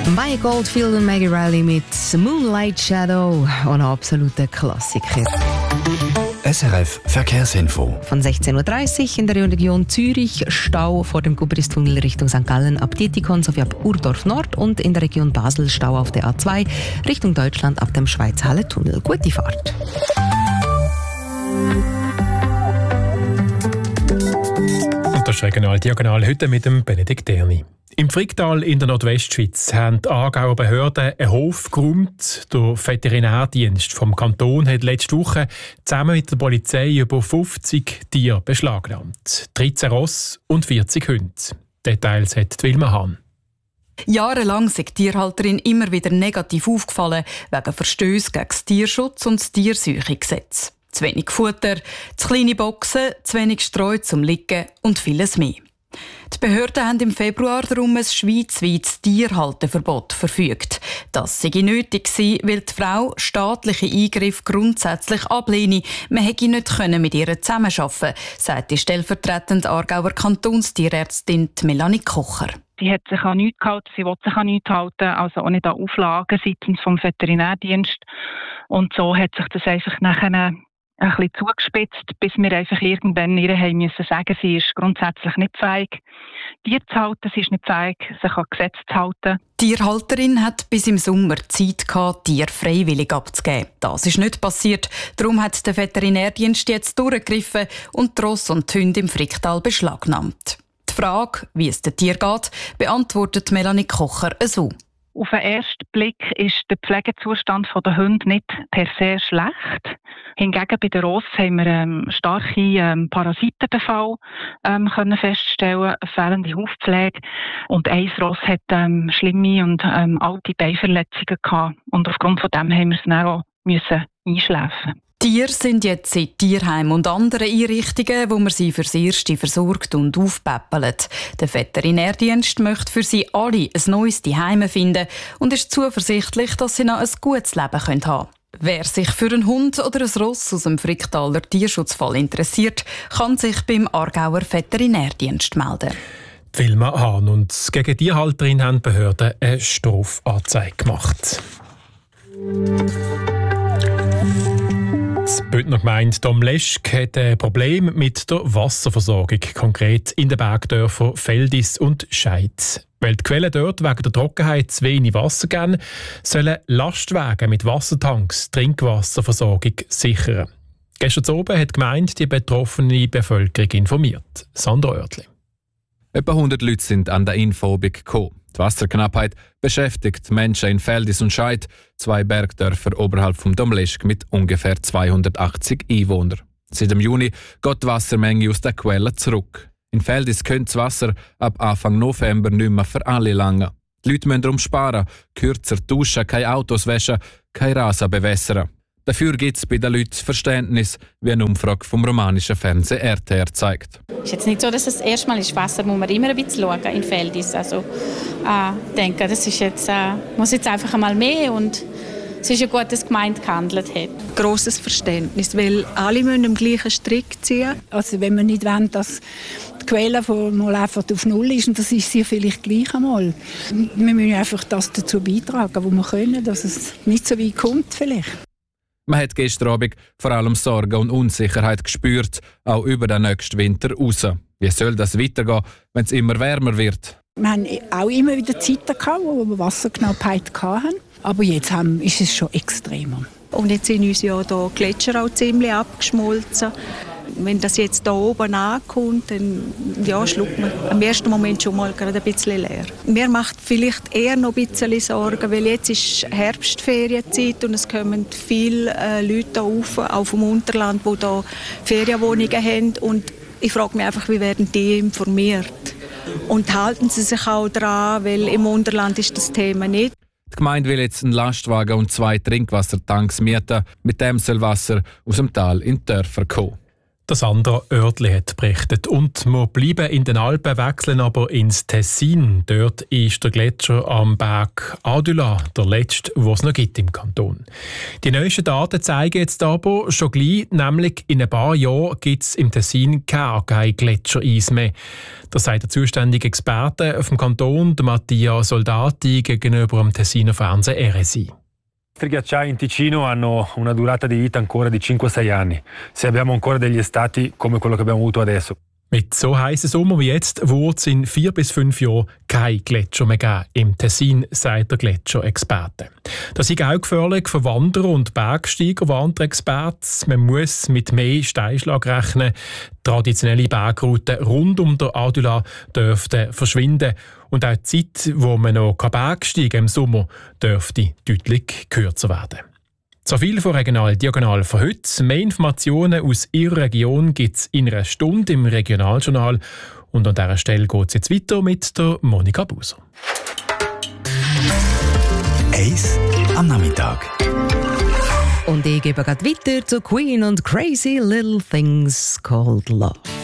Maya Goldfield und Maggie Riley mit Moonlight Shadow, ein absoluter Klassiker. SRF Verkehrsinfo. Von 16.30 Uhr in der Region Zürich Stau vor dem Gubristunnel Richtung St. Gallen ab Dietikon sowie ab Urdorf Nord und in der Region Basel Stau auf der A2 Richtung Deutschland ab dem Schweizhalle-Tunnel. Gute Fahrt. Und das ist Regional Diagonal heute mit dem Benedikt Erni. Im Fricktal in der Nordwestschweiz haben die Aargauer Behörden einen Hof geräumt. Der Veterinärdienst vom Kanton hat letzte Woche zusammen mit der Polizei über 50 Tiere beschlagnahmt. 13 Ross und 40 Hunde. Details hat Wilma Hahn. Jahrelang ist die Tierhalterin immer wieder negativ aufgefallen wegen Verstößen gegen das Tierschutz und das Tierseuchengesetz. Zu wenig Futter, zu kleine Boxen, zu wenig Streu zum Liegen und vieles mehr. Die Behörden haben im Februar darum ein schweizweites Tierhalteverbot verfügt. Das sei nötig gewesen, weil die Frau staatliche Eingriffe grundsätzlich ablehne. Man hätte nicht mit ihr zusammenarbeiten, sagt die stellvertretende Aargauer Kantonstierärztin Melanie Kocher. Sie hat sich an nichts gehalten, sie will sich an nichts halten, also auch nicht an Auflagen seitens vom Veterinärdienst. Und so hat sich das einfach nachher ein bisschen zugespitzt, bis wir einfach irgendwann ihr haben müssen sagen, sie ist grundsätzlich nicht fähig, Tiere zu halten, sie ist nicht fähig, sich an Gesetze zu halten. Die Tierhalterin hat bis im Sommer Zeit gehabt, Tiere freiwillig abzugeben. Das ist nicht passiert, darum hat der Veterinärdienst jetzt durchgegriffen und die Ross und die Hunde im Fricktal beschlagnahmt. Die Frage, wie es den Tieren geht, beantwortet Melanie Kocher so. Auf den ersten Blick ist der Pflegezustand der Hunde nicht per se schlecht. Hingegen bei den Ross haben wir starke Parasitenbefall können feststellen, fehlende Hufpflege. Und ein Ross hat schlimme und alte Beinverletzungen gehabt. Und aufgrund von dem haben wir es dann auch müssen einschläfen. Tiere sind jetzt in Tierheimen und anderen Einrichtungen, wo man sie fürs Erste versorgt und aufpäppelt. Der Veterinärdienst möchte für sie alle ein neues Zuhause finden und ist zuversichtlich, dass sie noch ein gutes Leben haben können. Wer sich für einen Hund oder ein Ross aus dem Fricktaler Tierschutzfall interessiert, kann sich beim Aargauer Veterinärdienst melden. Wilma Hahn und gegen die Tierhalterin haben die Behörden eine Strafanzeige gemacht. Die Bündner Gemeinde Domleschg hat ein Problem mit der Wasserversorgung, konkret in den Bergdörfern Feldis und Scheid. Weil die Quellen dort wegen der Trockenheit zu wenig Wasser geben, sollen Lastwagen mit Wassertanks die Trinkwasserversorgung sichern. Gestern Abend hat die Gemeinde die betroffene Bevölkerung informiert. Sandra Oertli. Etwa 100 Leute sind an der Infobik gekommen. Die Wasserknappheit beschäftigt Menschen in Feldis und Scheid, 2 Bergdörfer oberhalb vom Domleschg mit ungefähr 280 Einwohnern. Seit dem Juni geht die Wassermenge aus den Quellen zurück. In Feldis könnte das Wasser ab Anfang November nicht mehr für alle langen. Die Leute müssen darum sparen, kürzer duschen, keine Autos waschen, kein Rasen bewässern. Dafür gibt es bei den Leuten Verständnis, wie eine Umfrage vom romanischen Fernsehen RTR zeigt. Es ist jetzt nicht so, dass es erstmal ist. Wasser muss man immer ein bisschen schauen in Feldis. Also, ich denke, das ist jetzt, muss jetzt einfach einmal mehr und es ist ja gut, dass die Gemeinde gehandelt hat. Grosses Verständnis, weil alle müssen am gleichen Strick ziehen. Also wenn wir nicht wollen, dass die Quelle mal einfach auf Null ist, und das ist sie vielleicht gleich einmal. Wir müssen einfach das dazu beitragen, wo wir können, dass es nicht so weit kommt vielleicht. Man hat gestern Abend vor allem Sorge und Unsicherheit gespürt, auch über den nächsten Winter raus. Wie soll das weitergehen, wenn es immer wärmer wird? Wir haben auch immer wieder Zeiten gehabt, wo wir Wasserknappheit hatten. Aber jetzt ist es schon extremer. Und jetzt sind uns ja die Gletscher auch ziemlich abgeschmolzen. Wenn das jetzt hier oben ankommt, dann schluckt man im ersten Moment schon mal gerade ein bisschen leer. Mir macht vielleicht eher noch ein bisschen Sorgen, weil jetzt ist Herbstferienzeit und es kommen viele Leute auf dem Unterland, die hier Ferienwohnungen haben. Und ich frage mich einfach, wie werden die informiert? Und halten sie sich auch daran, weil im Unterland ist das Thema nicht. Die Gemeinde will jetzt einen Lastwagen und 2 Trinkwassertanks mieten. Mit dem soll Wasser aus dem Tal in die Dörfer kommen. Das Sandra Oertli hat berichtet. Und wir bleiben in den Alpen, wechseln aber ins Tessin. Dort ist der Gletscher am Berg Adula, der letzte, den es noch gibt im Kanton. Die neuesten Daten zeigen jetzt aber schon gleich, nämlich in ein paar Jahren gibt es im Tessin kein Gletschereis mehr. Das sagt der zuständige Experte vom Kanton, der Mattia Soldati, gegenüber dem Tessiner Fernsehen RSI. I ghiacciai in Ticino hanno una durata di vita ancora di 5-6 anni, se abbiamo ancora degli estati come quello che abbiamo avuto adesso. Mit so heißen Sommer wie jetzt wird es in 4 bis 5 Jahren kein Gletscher mehr geben im Tessin, sagt der Gletscherexperte. Das ist auch gefährlich für Wanderer und Bergsteiger, warnt der Experte. Man muss mit mehr Steinschlag rechnen. Traditionelle Bergrouten rund um den Adula dürften verschwinden. Und auch die Zeit, wo man noch Bergsteigen kann im Sommer, dürfte deutlich kürzer werden. So viel von Regional Diagonal für heute. Mehr Informationen aus Ihrer Region gibt es in einer Stunde im Regionaljournal. Und an dieser Stelle geht es jetzt weiter mit der Monika Buser. Eis am Nachmittag. Und ich gebe gerade weiter zu Queen und Crazy Little Things Called Love.